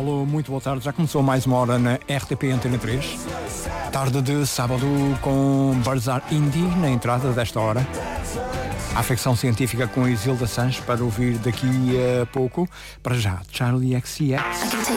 Paulo, muito boa tarde. Já começou mais uma hora na RTP Antena 3. Tarde de sábado com Barzar Indie na entrada desta hora. A ficção científica com Isilda Sanches para ouvir daqui a pouco. Para já, Charlie XCX.